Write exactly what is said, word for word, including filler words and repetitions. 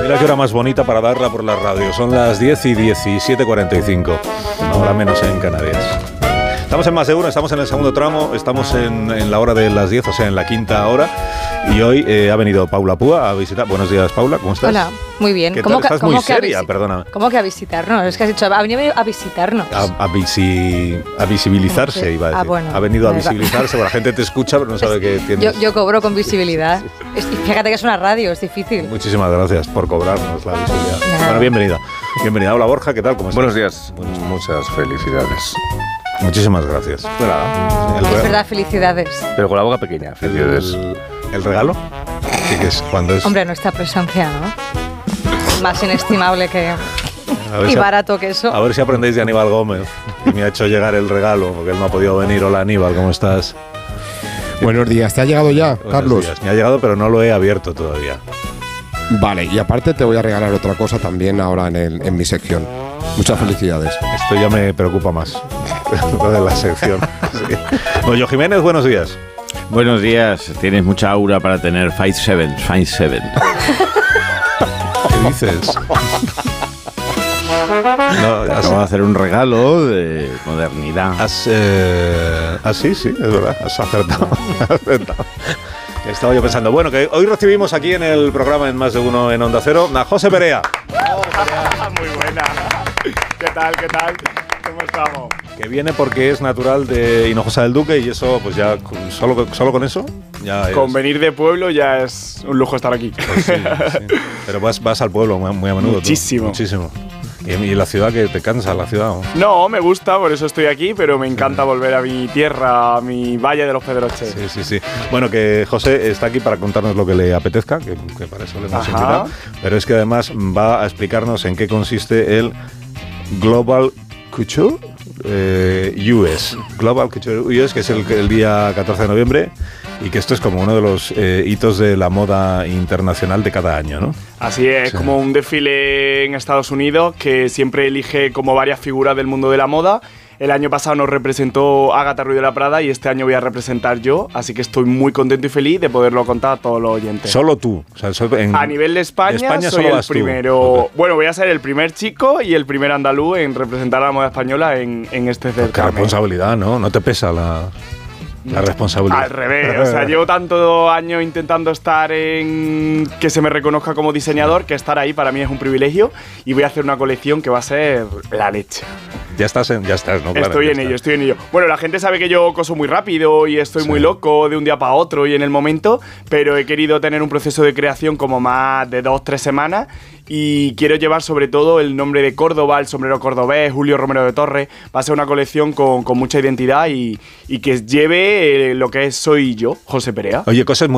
Mira qué hora más bonita para darla por la radio. Son las diez y diecisiete cuarenta y cinco. Una hora menos en Canarias. Estamos en Más de Uno, estamos en el segundo tramo, estamos en, en la hora de las diez, o sea, en la quinta hora. Y hoy eh, ha venido Paula Púa a visitar. Buenos días, Paula, ¿cómo estás? Hola, muy bien. ¿Qué ¿Cómo tal? que, Estás ¿cómo muy que seria, visi- perdona. ¿Cómo que a visitarnos? Es que has dicho, ha venido a visitarnos. A, a, visi, a visibilizarse, Sí. iba a decir. Ah, bueno. Ha venido a Me va. visibilizarse, porque la gente te escucha, pero no sabe que tienes... Yo, yo cobro con visibilidad. Es- Fíjate que es una radio, es difícil. Muchísimas gracias por cobrarnos la visibilidad. Nada. Bueno, bienvenida. Bienvenida. Hola, Borja, ¿qué tal? ¿Cómo estás? Buenos días, muchas felicidades. Muchísimas gracias. De nada. El, Es re- verdad, felicidades. Pero con la boca pequeña, felicidades. el, el regalo, sí que es cuando es... Hombre, nuestra presencia, ¿no? Más inestimable que... a ver Y si- barato que eso. A ver si aprendéis de Aníbal Gómez, que me ha hecho llegar el regalo, porque él no ha podido venir. Hola, Aníbal, ¿cómo estás? Buenos días, ¿te ha llegado ya, Buenos Carlos? días. Me ha llegado, pero no lo he abierto todavía. Vale, y aparte te voy a regalar otra cosa también ahora en, el, en mi sección. Muchas felicidades. Esto ya me preocupa más, lo de la sección. Sí. Goyo Jiménez, buenos días. Buenos días, tienes mucha aura para tener Five Seven, Five Seven. ¿Qué dices? No, has, Vamos a hacer un regalo de modernidad. has, eh, ah, sí, sí, es verdad, has acertado. Has acertado. Estaba yo pensando, bueno, que hoy recibimos aquí en el programa en Más de Uno en Onda Cero a José Perea, Muy buena. ¿Qué tal? ¿Qué tal? ¿Cómo estamos? que viene porque es natural de Hinojosa del Duque y eso, pues ya, con- solo, solo con eso, ya es... Con venir de pueblo ya es un lujo estar aquí. Pues sí, sí. Pero vas, vas al pueblo muy, muy a menudo. tú. Muchísimo. Muchísimo. Y, y la ciudad, que te cansa, la ciudad. ¿No? No, me gusta, por eso estoy aquí, pero me encanta volver a mi tierra, a mi Valle de los Pedroches. Sí, sí, sí. Bueno, que José está aquí para contarnos lo que le apetezca, que, que para eso le hemos Ajá. invitado. Pero es que además va a explicarnos en qué consiste el Global Couture eh, U S. Global Couture U S, que es el, el día catorce de noviembre. Y que esto es como uno de los eh, hitos de la moda internacional de cada año, ¿no? Así es, Sí. como un desfile en Estados Unidos que siempre elige como varias figuras del mundo de la moda. El año pasado nos representó Agatha Ruiz de la Prada y este año voy a representar yo, así que estoy muy contento y feliz de poderlo contar a todos los oyentes. Solo tú. O sea, solo en- A nivel de España, España soy solo el vas tú. primero. Ok. Bueno, voy a ser el primer chico y el primer andaluz en representar a la moda española en, en este Qué certamen. responsabilidad, ¿no? No te pesa la, la responsabilidad. Al revés, o sea, llevo tantos años intentando estar en que se me reconozca como diseñador que estar ahí para mí es un privilegio y voy a hacer una colección que va a ser la leche. Ya estás, en, ya estás, ¿no? Claro, estoy ya en ello, estás. estoy en ello. Bueno, la gente sabe que yo coso muy rápido y estoy Sí. muy loco de un día para otro y en el momento, pero he querido tener un proceso de creación como más de dos, tres semanas y quiero llevar sobre todo el nombre de Córdoba, el sombrero cordobés, Julio Romero de Torres. Va a ser una colección con, con mucha identidad y, y que lleve eh, lo que es soy yo, José Perea. Oye, cosas muy